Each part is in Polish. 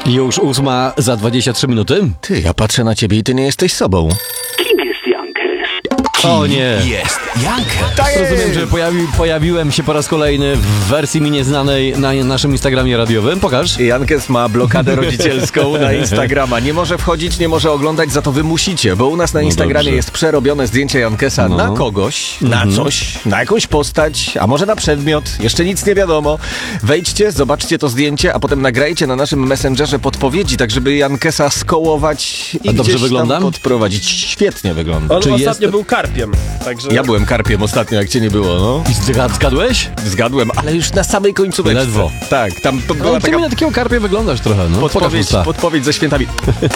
Już 8:23. Ty, ja patrzę na ciebie i ty nie jesteś sobą. Kim jest Jankes? O nie. Jest Jankes. Rozumiem, że pojawiłem się po raz kolejny w wersji mi nieznanej na naszym Instagramie radiowym. Pokaż. Jankes ma blokadę rodzicielską na Instagrama. Nie może wchodzić, nie może oglądać, za to wy musicie, bo u nas na Instagramie dobrze. jest przerobione zdjęcie Jankesa na kogoś, na coś, na jakąś postać, a może na przedmiot. Jeszcze nic nie wiadomo. Wejdźcie, zobaczcie to zdjęcie, a potem nagrajcie na naszym Messengerze podpowiedzi, tak żeby Jankesa skołować i A dobrze gdzieś wyglądam? tam podprowadzić. Świetnie wygląda. On Czy ostatnio jest- był karpiem, także... Ja byłem karpiem ostatnio, jak cię nie było, no. Zgadłeś? Zgadłem, ale już na samej końcóweczce. Ledwo. Tak, tam to była No, ty taka mi na takiego karpia wyglądasz trochę, no. Pokaż usta. podpowiedź ze świętami.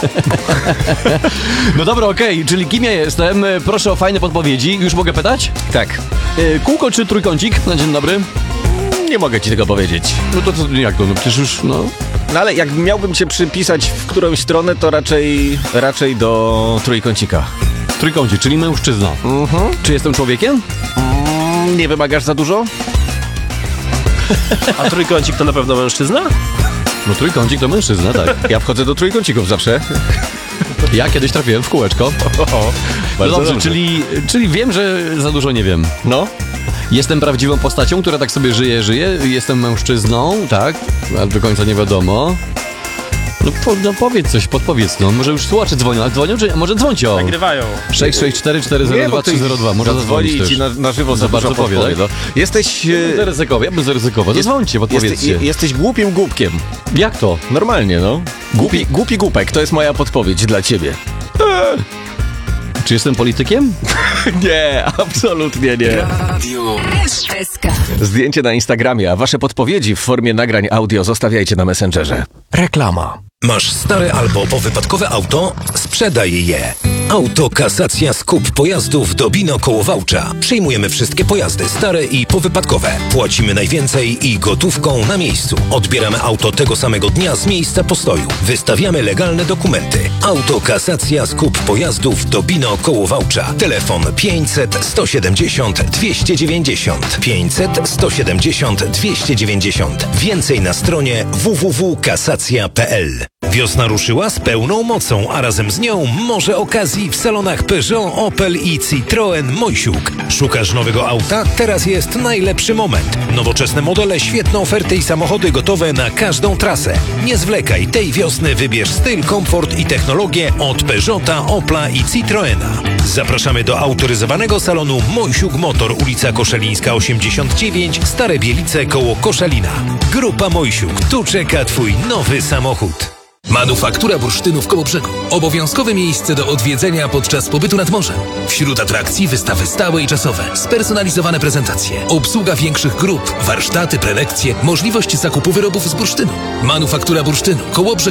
No dobra, okej, czyli kim ja jestem? Proszę o fajne podpowiedzi. Już mogę pytać? Tak. Kółko czy trójkącik? Na dzień dobry. Nie mogę ci tego powiedzieć. No to jak to? No przecież już, no... No ale jak miałbym cię przypisać w którąś stronę, to raczej do trójkącika. Trójkącik, czyli mężczyzna. Czy jestem człowiekiem? Nie wymagasz za dużo? A trójkącik to na pewno mężczyzna? No trójkącik to mężczyzna, tak. Ja wchodzę do trójkącików zawsze. Ja kiedyś trafiłem w kółeczko. No Bardzo dobrze, dobrze. czyli wiem, że za dużo nie wiem. No. Jestem prawdziwą postacią, która tak sobie żyje. Jestem mężczyzną, tak? Ale do końca nie wiadomo. No powiedz coś, podpowiedz, no. Może już słuchacze dzwonią, ale dzwonią, czy może dzwońcie o Nagrywają. 664402302. Może zadzwoni zadzwonić i ci też. na żywo Za bardzo dużo powie, podpowie, tak? no. Jesteś... Ja bym zaryzykował. Zadzwońcie, podpowiedzcie. Jesteś głupim głupkiem. Jak to? Normalnie, no. Głupi głupek, to jest moja podpowiedź dla ciebie. Czy jestem politykiem? Nie, absolutnie nie. Radio SK. Zdjęcie na Instagramie, a wasze podpowiedzi w formie nagrań audio zostawiajcie na Messengerze. Reklama. Masz stare albo powypadkowe auto? Sprzedaj je. Autokasacja skup pojazdów do Bino koło Wałcza. Przyjmujemy wszystkie pojazdy stare i powypadkowe. Płacimy najwięcej i gotówką na miejscu. Odbieramy auto tego samego dnia z miejsca postoju. Wystawiamy legalne dokumenty. Autokasacja skup pojazdów do Bino koło Wałcza. Telefon 500 170 290. 500 170 290. Więcej na stronie www.kasacja.pl. Wiosna ruszyła z pełną mocą, a razem z nią morze okazji w salonach Peugeot, Opel i Citroen Mojsiuk. Szukasz nowego auta? Teraz jest najlepszy moment. Nowoczesne modele, świetne oferty i samochody gotowe na każdą trasę. Nie zwlekaj, tej wiosny wybierz styl, komfort i technologię od Peugeota, Opla i Citroena. Zapraszamy do autoryzowanego salonu Mojsiuk Motor, ulica Koszalińska 89, Stare Bielice koło Koszalina. Grupa Mojsiuk, tu czeka twój nowy samochód. Manufaktura bursztynu w Kołobrzegu. Obowiązkowe miejsce do odwiedzenia podczas pobytu nad morzem. Wśród atrakcji wystawy stałe i czasowe, spersonalizowane prezentacje, obsługa większych grup, warsztaty, prelekcje, możliwość zakupu wyrobów z bursztynu. Manufaktura bursztynu, Kołobrzeg